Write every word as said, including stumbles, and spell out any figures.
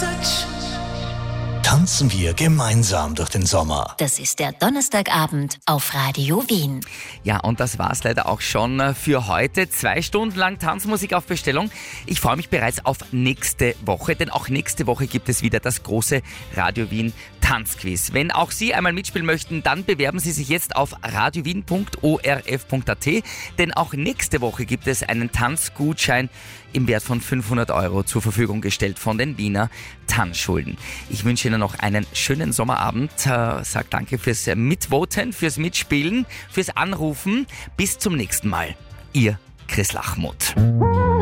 Message. Tanzen wir gemeinsam durch den Sommer. Das ist der Donnerstagabend auf Radio Wien. Ja, und das war's leider auch schon für heute. Zwei Stunden lang Tanzmusik auf Bestellung. Ich freue mich bereits auf nächste Woche, denn auch nächste Woche gibt es wieder das große Radio Wien Tanzquiz. Wenn auch Sie einmal mitspielen möchten, dann bewerben Sie sich jetzt auf radiowien punkt o r f punkt a t, denn auch nächste Woche gibt es einen Tanzgutschein im Wert von fünfhundert Euro zur Verfügung gestellt von den Wiener Tanzschulen. Ich wünsche Ihnen noch einen schönen Sommerabend. Äh, sag danke fürs Mitvoten, fürs Mitspielen, fürs Anrufen. Bis zum nächsten Mal. Ihr Chris Lachmuth.